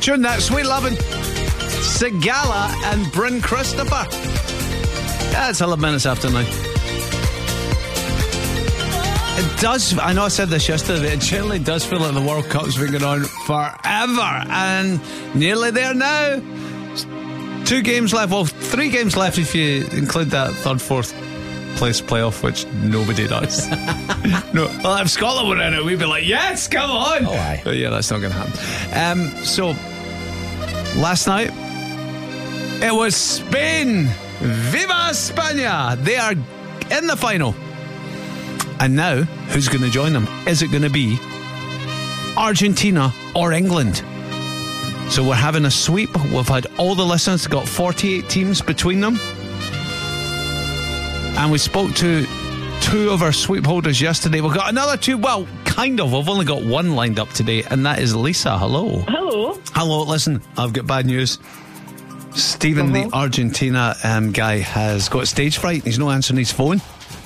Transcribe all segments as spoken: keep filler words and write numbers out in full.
Tune that, Sweet Lovin', Sigala and Bryn Christopher. Yeah, it's eleven minutes after nine. It does, I know I said this yesterday, it generally does feel like the World Cup's been going on forever, and nearly there now. Two games left, well, three games left if you include that third, fourth place playoff, which nobody does. No, well, if Scotland were in it, we'd be like, yes, come on. Oh, aye. But yeah, that's not going to happen. Um, so, last night, it was Spain. Viva España! They are in the final. And now, who's going to join them? Is it going to be Argentina or England? So we're having a sweep. We've had all the listeners, got forty-eight teams between them. And we spoke to two of our sweep holders yesterday. We've got another two, well, kind of. We've only got one lined up today, and that is Lisa. Hello. Hello. Hello, listen, I've got bad news. Stephen, uh-huh. the Argentina um, guy, has got stage fright. He's not answering his phone.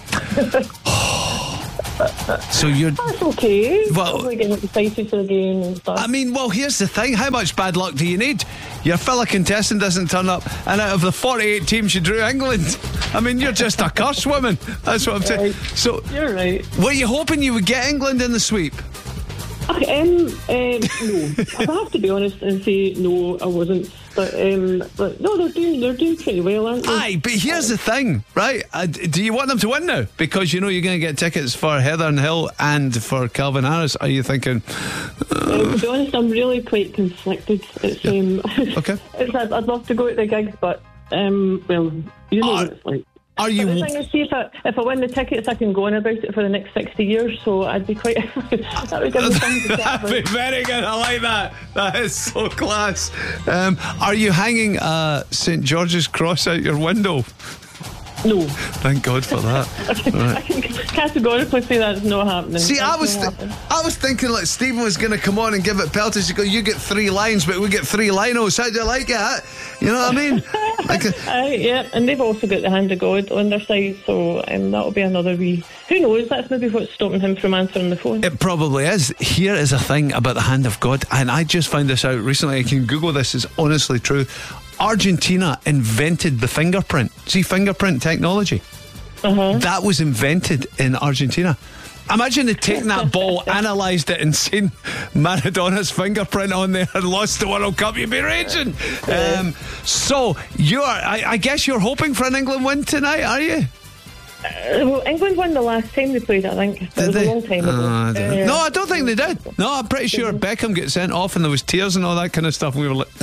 So you're... That's okay. Well, probably getting excited for the game and stuff. I mean, well, here's the thing. How much bad luck do you need? Your fellow contestant doesn't turn up, and out of the forty-eight teams you drew England. I mean, you're just a curse woman. That's what I'm saying. Right. So, you're right. Were you hoping you would get England in the sweep? Okay, um, um, no. I have to be honest and say no, I wasn't. But um, but no, they're doing they're doing pretty well, aren't they? Aye, but here's the thing, right? Uh, do you want them to win now? Because you know you're going to get tickets for Heather and Hill and for Calvin Harris. Are you thinking? Uh, uh, to be honest, I'm really quite conflicted. It's yeah. um, okay. It's, I'd, I'd love to go to the gigs, but um, well, you know are, what it's like. Are you? But the thing is, see if I if I win the tickets, I can go on about it for the next sixty years. So I'd be quite. That would give me something to chat That'd be about. very good. I like that. That is so class. Um, are you hanging a Saint George's cross out your window? No. Thank God for that. I, can, right. I can categorically say that's not happening. See, that's I was th- happening. I was thinking like Stephen was going to come on and give it pelters. You go, you get three lines, but we get three linos. How do you like it? You know what I mean? Like a- Aye, yeah, and they've also got the hand of God on their side, so um, that'll be another wee. Who knows? That's maybe what's stopping him from answering the phone. It probably is. Here is a thing about the hand of God, and I just found this out recently. I can Google this. It's honestly true. Argentina invented the fingerprint. See, fingerprint technology. Uh-huh. That was invented in Argentina. Imagine they'd taken that ball, analysed it, and seen Maradona's fingerprint on there and lost the World Cup. You'd be raging. Um, so you're, I, I guess you're hoping for an England win tonight, are you? Uh, well, England won the last time they played, I think. It Did was they? a long time ago. Uh, I don't know. Uh, no, I don't think they did. No, I'm pretty sure Beckham got sent off and there was tears and all that kind of stuff. And we were like,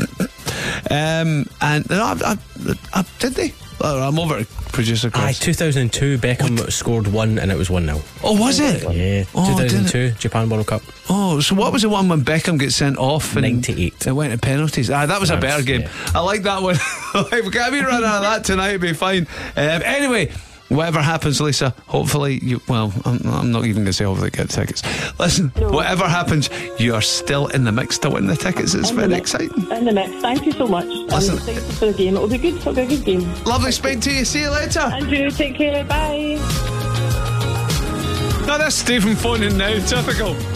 um, and no, I, I, I, did they? Oh, I'm over to producer Chris. Aye, two thousand two, Beckham what? scored one and it was one nil. Oh, was it? Yeah, oh, two thousand two, Japan World Cup. Oh, so what was the one when Beckham gets sent off? And ninety-eight. It went to penalties. Ah, that was a better game. Yeah. I like that one. We can't be running out of that tonight, it'll be fine. Um, anyway, whatever happens, Lisa, hopefully you, well, I'm, I'm not even going to say hopefully get tickets. Listen, no. Whatever happens, you are still in the mix to win the tickets. It's in very exciting. In the mix. Thank you so much. Listen, I'm excited for the game. It'll be good. It'll be a good game. Lovely speaking to you. See you later. Andrew, take care. Bye. Now that's Stephen phoning now. Typical.